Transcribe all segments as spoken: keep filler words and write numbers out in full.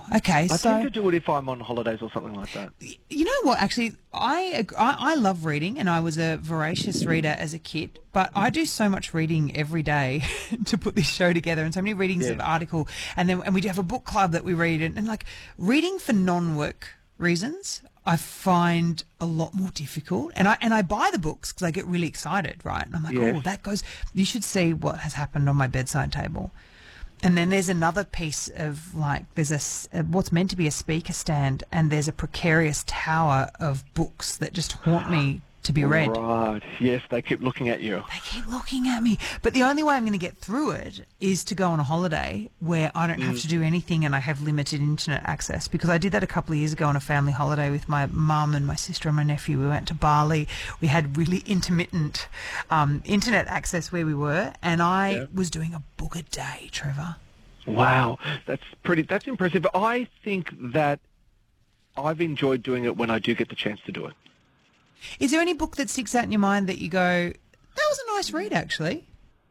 Okay, I so tend to do it if I'm on holidays or something like that. you know what? Actually, I, ag- I I love reading, and I was a voracious reader as a kid. But I do so much reading every day to put this show together, and so many readings Yeah. of article, and then and we do have a book club that we read, and, and like reading for non-work reasons, I find a lot more difficult. And I and I buy the books because I get really excited, right? And I'm like, Yes. oh, that goes. You should see what has happened on my bedside table. And then there's another piece of like there's a s- uh, what's meant to be a speaker stand, and there's a precarious tower of books that just haunt me to be read. Right. Yes, they keep looking at you. They keep looking at me. But the only way I'm going to get through it is to go on a holiday where I don't have to do anything and I have limited internet access, because I did that a couple of years ago on a family holiday with my mum and my sister and my nephew. We went to Bali. We had really intermittent um, internet access where we were, and I Yeah. was doing a book a day, Trevor. Wow, that's pretty. That's impressive. I think that I've enjoyed doing it when I do get the chance to do it. Is there any book that sticks out in your mind that you go, that was a nice read, actually?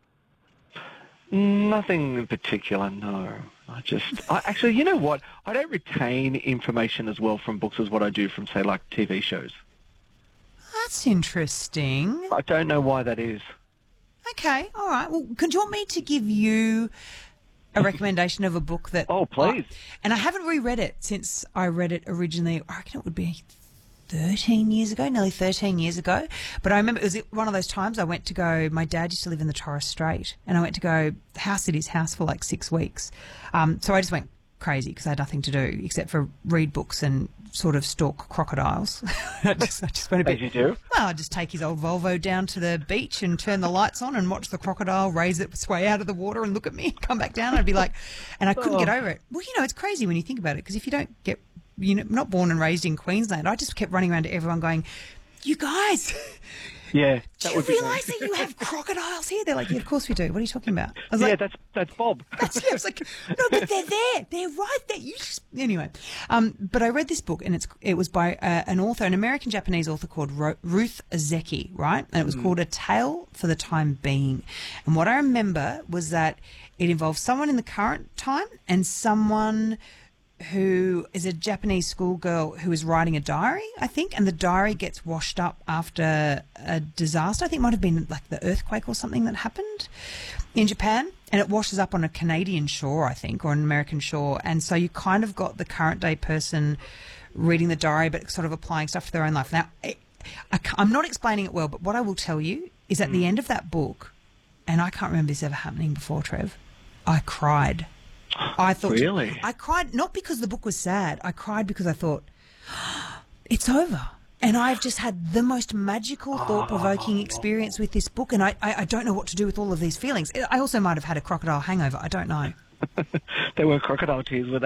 Nothing in particular, no. I just, I, actually, you know what? I don't retain information as well from books as what I do from, say, like T V shows. That's interesting. I don't know why that is. Okay, all right. Well, could you want me to give you a recommendation of a book that... Oh, please. And I haven't reread it since I read it originally. I reckon it would be thirteen years ago, nearly thirteen years ago. But I remember it was one of those times I went to go, my dad used to live in the Torres Strait, and I went to go house at his house for like six weeks. Um, so I just went crazy because I had nothing to do except for read books and sort of stalk crocodiles. I, just, I just went a bit... As you do. Well, I'd just take his old Volvo down to the beach and turn the lights on and watch the crocodile raise its way out of the water and look at me and come back down. I'd be like, and I couldn't get over it. Well, you know, it's crazy when you think about it, because if you don't get, you know, not born and raised in Queensland, I just kept running around to everyone going, you guys, Yeah, do that you would be realise that you have crocodiles here? They're like, yeah, of course we do. What are you talking about? I was Yeah, like, that's that's Bob. that's, yeah, I was like, no, but they're there. They're right there. You just, anyway. Um, but I read this book, and it's it was by uh, an author, an American-Japanese author called Ro- Ruth Ozeki, right? And it was called A Tale for the Time Being. And what I remember was that it involves someone in the current time and someone who is a Japanese schoolgirl who is writing a diary, I think, and the diary gets washed up after a disaster. I think it might have been like the earthquake or something that happened in Japan, and it washes up on a Canadian shore, I think, or an American shore. And so you kind of got the current day person reading the diary but sort of applying stuff to their own life. Now, I, I, ca- I'm not explaining it well, but what I will tell you is at the end of that book, and I can't remember this ever happening before, Trev, I cried. I thought, Really? I cried not because the book was sad. I cried because I thought, it's over. And I've just had the most magical, thought-provoking experience with this book, and I, I, I don't know what to do with all of these feelings. I also might have had a crocodile hangover. I don't know. They were crocodile tears, were they?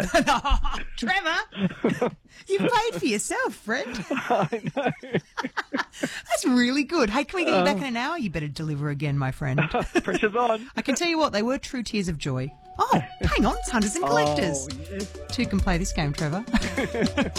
Trevor, you paid for yourself, friend. I know. That's really good. Hey, can we get you back in an hour? You better deliver again, my friend. Pressure's on. I can tell you what, they were true tears of joy. Oh, hang on, it's Hunters and Collectors. Oh, yes. Two can play this game, Trevor.